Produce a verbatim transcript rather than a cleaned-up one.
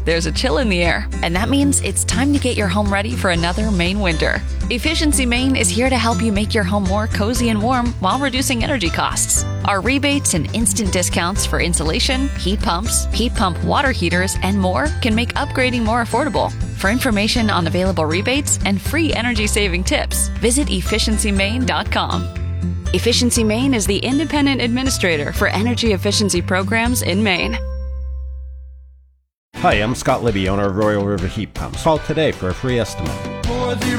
there's a chill in the air, and that means it's time to get your home ready for another Maine winter. Efficiency Maine is here to help you make your home more cozy and warm while reducing energy costs. Our rebates and instant discounts for insulation, heat pumps, heat pump water heaters, and more can make upgrading more affordable. For information on available rebates and free energy-saving tips, visit efficiency maine dot com. Efficiency Maine is the independent administrator for energy efficiency programs in Maine. Hi, I'm Scott Libby, owner of Royal River Heat Pumps. Call today for a free estimate.